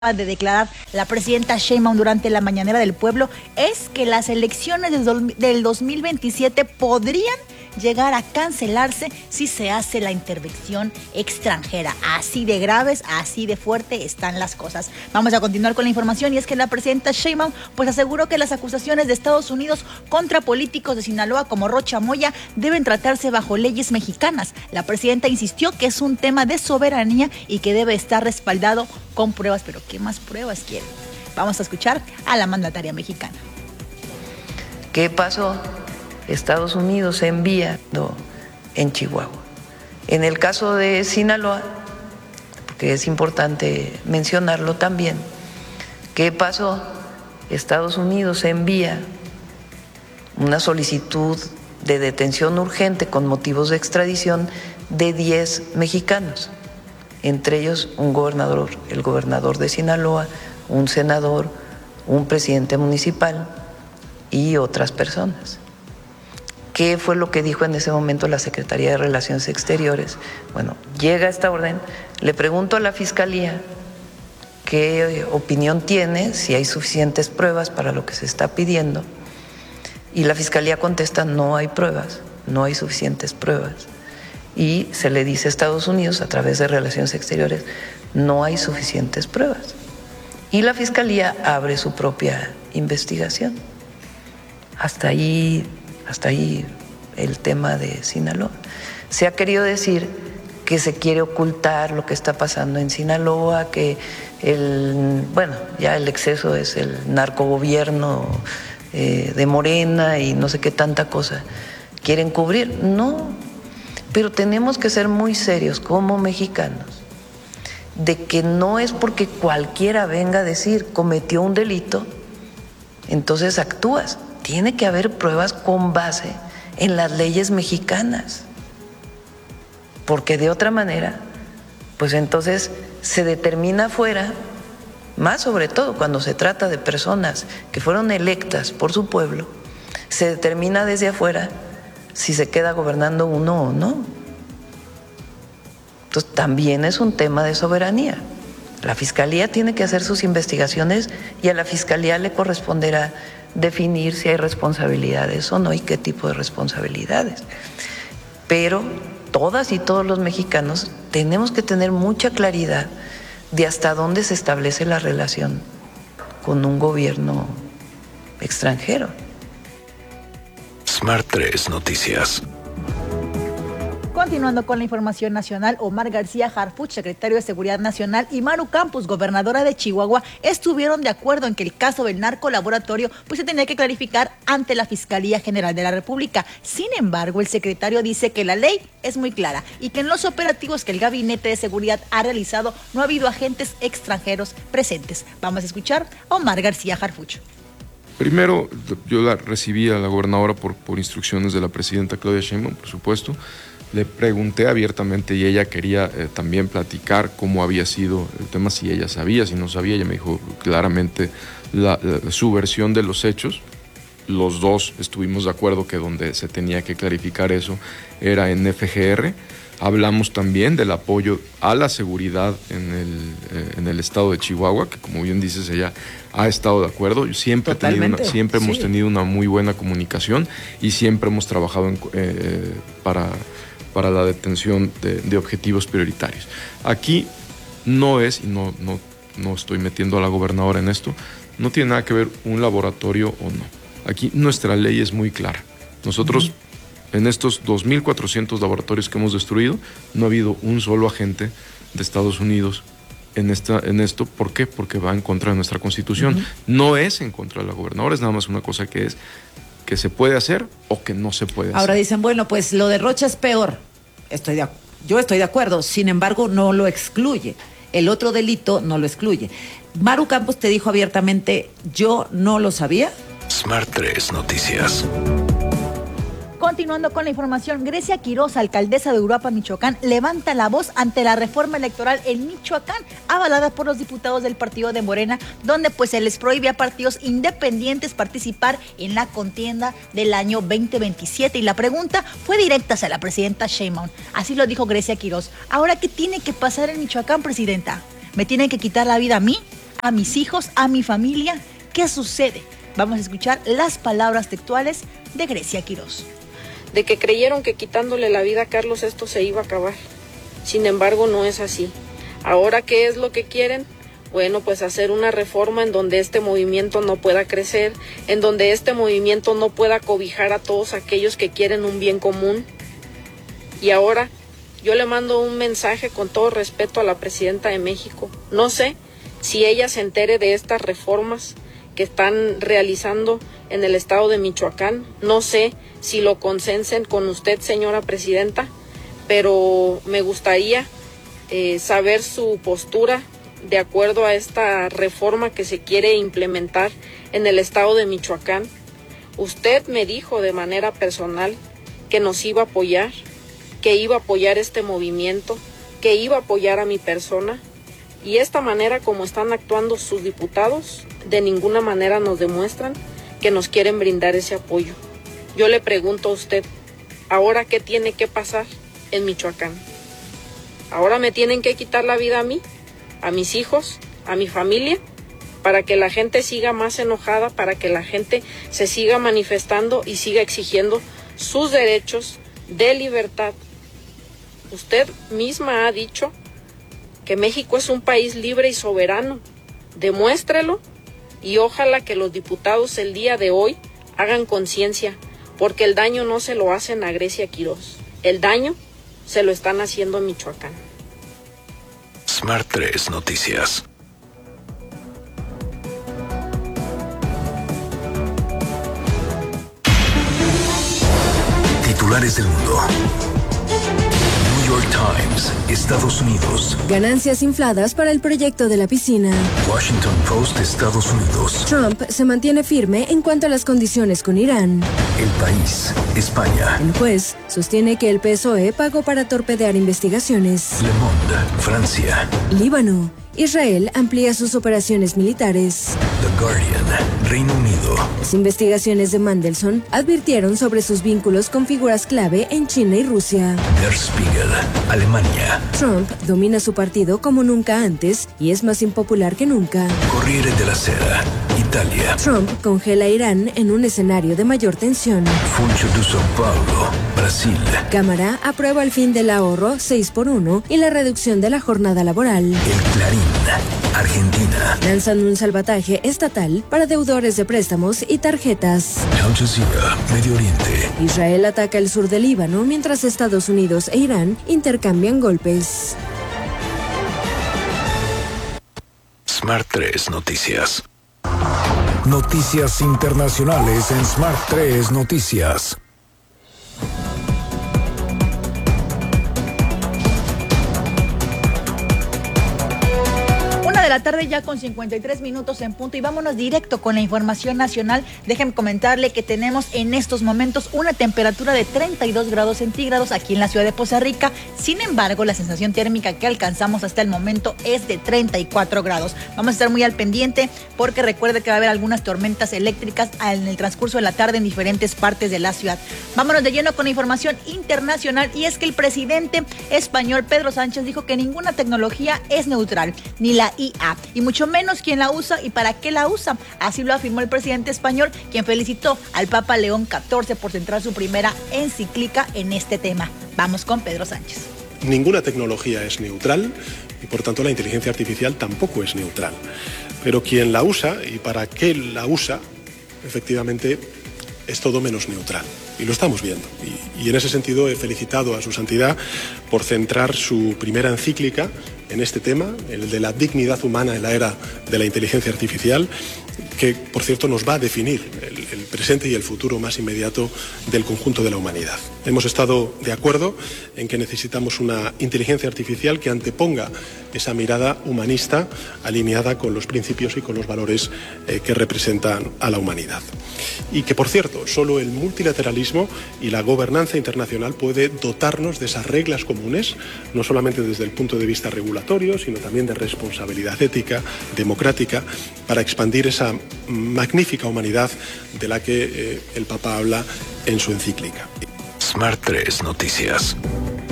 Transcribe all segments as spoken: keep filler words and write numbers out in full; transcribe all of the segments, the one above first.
de declarar la presidenta Sheinbaum durante la mañanera del pueblo es que las elecciones del dos mil veintisiete podrían llegar a cancelarse si se hace la intervención extranjera. Así de graves, así de fuerte están las cosas. Vamos a continuar con la información y es que la presidenta Sheinbaum pues aseguró que las acusaciones de Estados Unidos contra políticos de Sinaloa como Rocha Moya deben tratarse bajo leyes mexicanas. La presidenta insistió que es un tema de soberanía y que debe estar respaldado con pruebas, pero ¿qué más pruebas quieren? Vamos a escuchar a la mandataria mexicana. ¿Qué pasó? Estados Unidos envía en Chihuahua. En el caso de Sinaloa, porque es importante mencionarlo también, ¿qué pasó? Estados Unidos envía una solicitud de detención urgente con motivos de extradición de diez mexicanos, entre ellos un gobernador, el gobernador de Sinaloa, un senador, un presidente municipal y otras personas. ¿Qué fue lo que dijo en ese momento la Secretaría de Relaciones Exteriores? Bueno, llega esta orden, le pregunto a la Fiscalía qué opinión tiene, si hay suficientes pruebas para lo que se está pidiendo, y la Fiscalía contesta, no hay pruebas, no hay suficientes pruebas. Y se le dice a Estados Unidos, a través de Relaciones Exteriores, no hay suficientes pruebas. Y la Fiscalía abre su propia investigación. Hasta ahí... Hasta ahí el tema de Sinaloa. Se ha querido decir que se quiere ocultar lo que está pasando en Sinaloa, que el, bueno, ya el exceso es el narcogobierno eh, de Morena y no sé qué tanta cosa quieren cubrir. No, pero tenemos que ser muy serios como mexicanos de que no es porque cualquiera venga a decir cometió un delito, entonces actúas. Tiene que haber pruebas con base en las leyes mexicanas, porque de otra manera, pues entonces se determina afuera, más sobre todo cuando se trata de personas que fueron electas por su pueblo, se determina desde afuera si se queda gobernando uno o no. Entonces también es un tema de soberanía. La Fiscalía tiene que hacer sus investigaciones y a la Fiscalía le corresponderá definir si hay responsabilidades o no y qué tipo de responsabilidades. Pero todas y todos los mexicanos tenemos que tener mucha claridad de hasta dónde se establece la relación con un gobierno extranjero. Smart tres Noticias. Continuando con la información nacional, Omar García Harfuch, secretario de Seguridad Nacional, y Maru Campos, gobernadora de Chihuahua, estuvieron de acuerdo en que el caso del narcolaboratorio pues se tenía que clarificar ante la Fiscalía General de la República. Sin embargo, el secretario dice que la ley es muy clara y que en los operativos que el Gabinete de Seguridad ha realizado no ha habido agentes extranjeros presentes. Vamos a escuchar a Omar García Harfuch. Primero, yo la recibí a la gobernadora por, por instrucciones de la presidenta Claudia Sheinbaum, por supuesto. Le pregunté abiertamente y ella quería eh, también platicar cómo había sido el tema, si ella sabía, si no sabía. Ella me dijo claramente la, la, su versión de los hechos. Los dos estuvimos de acuerdo que donde se tenía que clarificar eso era en F G R. Hablamos también del apoyo a la seguridad en el, eh, en el estado de Chihuahua, que como bien dices, ella ha estado de acuerdo. Siempre, tenido una, siempre sí. hemos tenido una muy buena comunicación y siempre hemos trabajado en, eh, para... para la detención de, de objetivos prioritarios. Aquí no es, y no, no, no estoy metiendo a la gobernadora en esto, no tiene nada que ver un laboratorio o no. Aquí nuestra ley es muy clara. Nosotros, uh-huh. en estos dos mil cuatrocientos laboratorios que hemos destruido, no ha habido un solo agente de Estados Unidos en, esta, en esto. ¿Por qué? Porque va en contra de nuestra Constitución. Uh-huh. No es en contra de la gobernadora, es nada más una cosa que es que se puede hacer o que no se puede hacer. Ahora dicen, bueno, pues lo de Rocha es peor. Estoy de, yo estoy de acuerdo, sin embargo, no lo excluye. El otro delito no lo excluye. Maru Campos te dijo abiertamente, yo no lo sabía. Smart tres Noticias. Continuando con la información, Grecia Quiroz, alcaldesa de Uruapan, Michoacán, levanta la voz ante la reforma electoral en Michoacán, avalada por los diputados del partido de Morena, donde pues se les prohíbe a partidos independientes participar en la contienda del año veinte veintisiete. Y la pregunta fue directa hacia la presidenta Sheinbaum. Así lo dijo Grecia Quiroz. Ahora, ¿qué tiene que pasar en Michoacán, presidenta? ¿Me tienen que quitar la vida a mí? a mis hijos, a mi familia. ¿Qué sucede? Vamos a escuchar las palabras textuales de Grecia Quirós. De que creyeron que quitándole la vida a Carlos esto se iba a acabar. Sin embargo, no es así. Ahora, ¿qué es lo que quieren? Bueno, pues hacer una reforma en donde este movimiento no pueda crecer, en donde este movimiento no pueda cobijar a todos aquellos que quieren un bien común. Y ahora, yo le mando un mensaje con todo respeto a la presidenta de México. No sé si ella se entere de estas reformas que están realizando en el estado de Michoacán. No sé si lo consensen con usted, señora presidenta, pero me gustaría eh, saber su postura de acuerdo a esta reforma que se quiere implementar en el estado de Michoacán. Usted me dijo de manera personal que nos iba a apoyar, que iba a apoyar este movimiento, que iba a apoyar a mi persona, y esta manera como están actuando sus diputados, de ninguna manera nos demuestran que nos quieren brindar ese apoyo. Yo le pregunto a usted, ¿ahora qué tiene que pasar en Michoacán? ¿Ahora me tienen que quitar la vida a mí, a mis hijos, a mi familia, para que la gente siga más enojada, para que la gente se siga manifestando y siga exigiendo sus derechos de libertad? Usted misma ha dicho que México es un país libre y soberano. Demuéstrelo y ojalá que los diputados el día de hoy hagan conciencia, porque el daño no se lo hacen a Grecia Quirós, el daño se lo están haciendo a Michoacán. Smart tres Noticias. Titulares del mundo. New York Times, Estados Unidos. Ganancias infladas para el proyecto de la piscina. Washington Post, Estados Unidos. Trump se mantiene firme en cuanto a las condiciones con Irán. El País, España. El juez sostiene que el P S O E pagó para torpedear investigaciones. Le Monde, Francia. Líbano. Israel amplía sus operaciones militares. The Guardian, Reino Unido. Las investigaciones de Mandelson advirtieron sobre sus vínculos con figuras clave en China y Rusia. Der Spiegel, Alemania. Trump domina su partido como nunca antes y es más impopular que nunca. Corriere della Sera, Italia. Trump congela a Irán en un escenario de mayor tensión. Funcho de São Paulo, Brasil. Cámara aprueba el fin del ahorro seis por uno y la reducción de la jornada laboral. El Clarín, Argentina. Lanzan un salvataje estatal para deudores de préstamos y tarjetas. Al Jazeera, Medio Oriente. Israel ataca el sur del Líbano mientras Estados Unidos e Irán intercambian golpes. Smart tres Noticias. Noticias internacionales en Smart tres Noticias. De la tarde ya con cincuenta y tres minutos en punto y vámonos directo con la información nacional. Déjenme comentarle que tenemos en estos momentos una temperatura de treinta y dos grados centígrados aquí en la ciudad de Poza Rica. Sin embargo, la sensación térmica que alcanzamos hasta el momento es de treinta y cuatro grados. Vamos a estar muy al pendiente porque recuerde que va a haber algunas tormentas eléctricas en el transcurso de la tarde en diferentes partes de la ciudad. Vámonos de lleno con la información internacional y es que el presidente español Pedro Sánchez dijo que ninguna tecnología es neutral, ni la I A, y mucho menos quién la usa y para qué la usa. Así lo afirmó el presidente español, quien felicitó al Papa León catorce por centrar su primera encíclica en este tema. Vamos con Pedro Sánchez. Ninguna tecnología es neutral y por tanto la inteligencia artificial tampoco es neutral. Pero quien la usa y para qué la usa, efectivamente, es todo menos neutral. Y lo estamos viendo. Y, y en ese sentido he felicitado a su santidad por centrar su primera encíclica en este tema, el de la dignidad humana en la era de la inteligencia artificial, que por cierto nos va a definir el, el presente y el futuro más inmediato del conjunto de la humanidad. Hemos estado de acuerdo en que necesitamos una inteligencia artificial que anteponga esa mirada humanista alineada con los principios y con los valores eh, que representan a la humanidad. Y que, por cierto, solo el multilateralismo y la gobernanza internacional puede dotarnos de esas reglas comunes, no solamente desde el punto de vista regulatorio, sino también de responsabilidad ética, democrática, para expandir esa magnífica humanidad de la que eh, el Papa habla en su encíclica. Smart tres Noticias.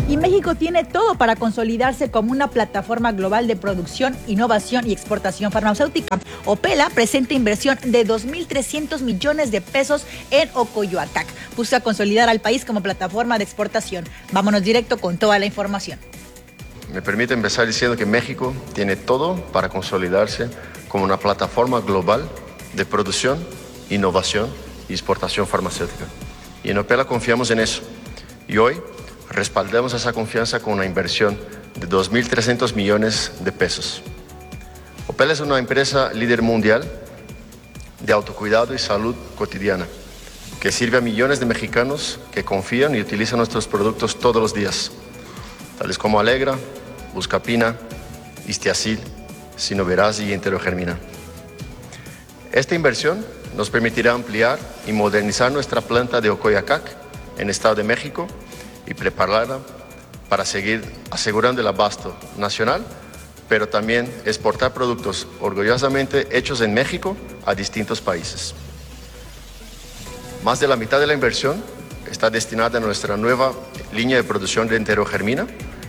Y México tiene todo para consolidarse como una plataforma global de producción, innovación y exportación farmacéutica. Opela presenta inversión de dos mil trescientos millones de pesos en Ocoyoacac. Busca consolidar al país como plataforma de exportación. Vámonos directo con toda la información. Me permite empezar diciendo que México tiene todo para consolidarse como una plataforma global de producción, innovación y exportación farmacéutica. Y en Opela confiamos en eso. Y hoy respaldamos esa confianza con una inversión de dos mil trescientos millones de pesos. Opela es una empresa líder mundial de autocuidado y salud cotidiana, que sirve a millones de mexicanos que confían y utilizan nuestros productos todos los días, tales como Alegra, Buscapina, Istiazil, Sinoveraz y Enterogermina. Esta inversión nos permitirá ampliar y modernizar nuestra planta de Ocoyoacac, en Estado de México, y prepararla para seguir asegurando el abasto nacional, pero también exportar productos orgullosamente hechos en México a distintos países. Más de la mitad de la inversión está destinada a nuestra nueva línea de producción de Enterogermina,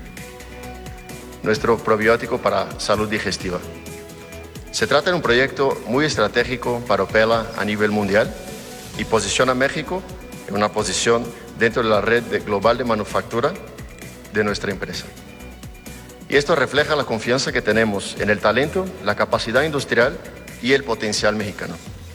nuestro probiótico para salud digestiva. Se trata de un proyecto muy estratégico para Opela a nivel mundial y posiciona a México en una posición dentro de la red de global de manufactura de nuestra empresa. Y esto refleja la confianza que tenemos en el talento, la capacidad industrial y el potencial mexicano.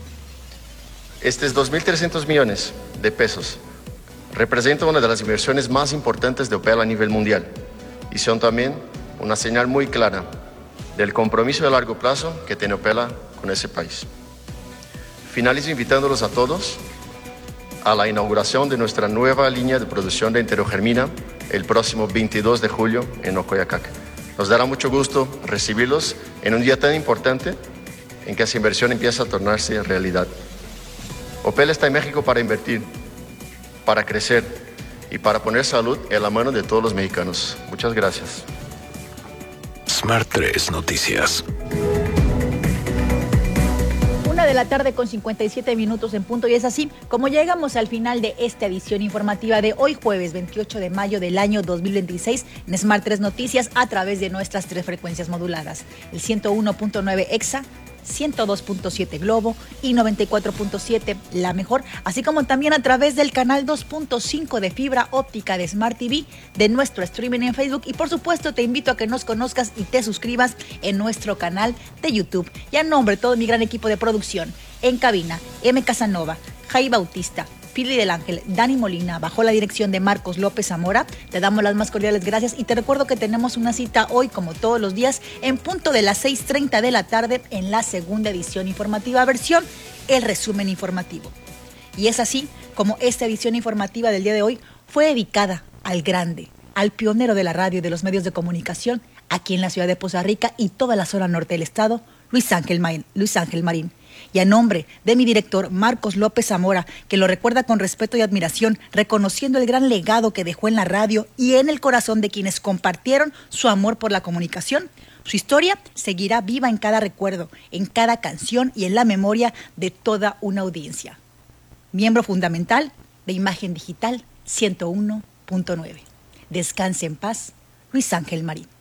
Estos dos mil trescientos millones de pesos representan una de las inversiones más importantes de Opela a nivel mundial y son también una señal muy clara del compromiso de largo plazo que tiene Opela con ese país. Finalizo invitándolos a todos a la inauguración de nuestra nueva línea de producción de Enterogermina el próximo veintidós de julio en Ocoyoacac. Nos dará mucho gusto recibirlos en un día tan importante en que esa inversión empieza a tornarse realidad. Opela está en México para invertir, para crecer y para poner salud en la mano de todos los mexicanos. Muchas gracias. Smart tres Noticias. Una de la tarde con cincuenta y siete minutos en punto, y es así como llegamos al final de esta edición informativa de hoy jueves veintiocho de mayo del año dos mil veintiséis en Smart tres Noticias a través de nuestras tres frecuencias moduladas, el ciento uno punto nueve Exa, ciento dos punto siete Globo y noventa y cuatro punto siete La Mejor, así como también a través del canal dos punto cinco de fibra óptica de Smart T V, de nuestro streaming en Facebook, y por supuesto te invito a que nos conozcas y te suscribas en nuestro canal de YouTube. Y a nombre de todo mi gran equipo de producción, en cabina, M. Casanova, Jai Bautista, Pili del Ángel, Dani Molina, bajo la dirección de Marcos López Zamora, te damos las más cordiales gracias y te recuerdo que tenemos una cita hoy, como todos los días, en punto de las seis treinta de la tarde en la segunda edición informativa, versión El Resumen Informativo. Y es así como esta edición informativa del día de hoy fue dedicada al grande, al pionero de la radio y de los medios de comunicación aquí en la ciudad de Poza Rica y toda la zona norte del estado, Luis Ángel Marín. Luis Ángel Marín. Y a nombre de mi director Marcos López Zamora, que lo recuerda con respeto y admiración, reconociendo el gran legado que dejó en la radio y en el corazón de quienes compartieron su amor por la comunicación, su historia seguirá viva en cada recuerdo, en cada canción y en la memoria de toda una audiencia. Miembro fundamental de Imagen Digital ciento uno punto nueve. Descanse en paz, Luis Ángel Marín.